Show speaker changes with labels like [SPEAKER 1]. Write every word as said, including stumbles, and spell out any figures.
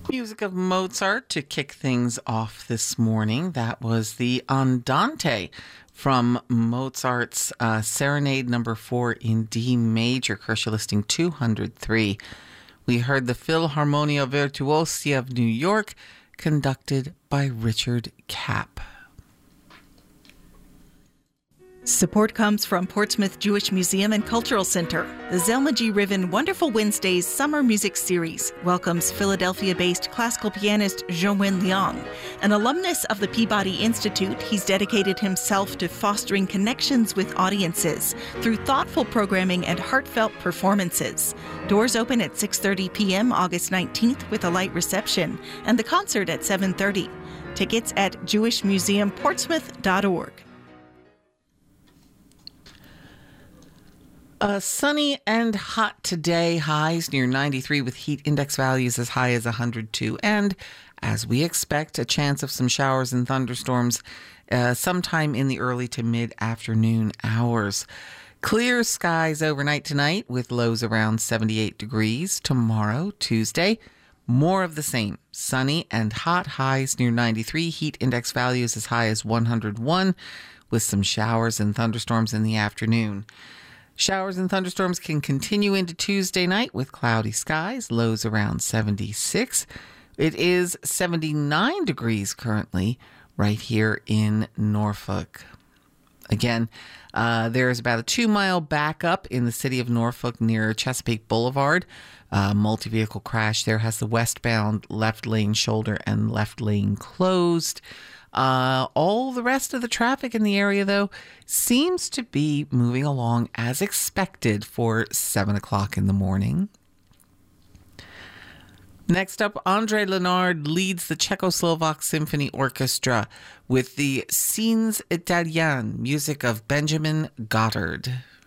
[SPEAKER 1] Music of Mozart to kick things off this morning. That was the Andante from Mozart's uh, Serenade number four in D major, Kershaw listing two hundred three. We heard the Philharmonia Virtuosi of New York, conducted by Richard Kapp.
[SPEAKER 2] Support comes from Portsmouth Jewish Museum and Cultural Center. The Zelma G. Riven Wonderful Wednesdays Summer Music Series welcomes Philadelphia-based classical pianist Jean-Wen Liang. An alumnus of the Peabody Institute, he's dedicated himself to fostering connections with audiences through thoughtful programming and heartfelt performances. Doors open at six thirty p.m. August nineteenth with a light reception, and the concert at seven thirty. Tickets at jewish museum portsmouth dot org.
[SPEAKER 1] Uh, sunny and hot today, highs near ninety-three with heat index values as high as one hundred two. And as we expect, a chance of some showers and thunderstorms uh, sometime in the early to mid-afternoon hours. Clear skies overnight tonight with lows around seventy-eight degrees. Tomorrow, Tuesday, more of the same. Sunny and hot, highs near ninety-three, heat index values as high as one hundred one with some showers and thunderstorms in the afternoon. Showers and thunderstorms can continue into Tuesday night with cloudy skies, lows around seventy-six. It is seventy-nine degrees currently right here in Norfolk. Again, uh, there is about a two-mile backup in the city of Norfolk near Chesapeake Boulevard. A multi-vehicle crash there has the westbound left lane shoulder and left lane closed. Uh, all the rest of the traffic in the area, though, seems to be moving along as expected for seven o'clock in the morning. Next up, André Lénard leads the Czechoslovak Symphony Orchestra with the Scenes Italiennes, music of Benjamin Goddard.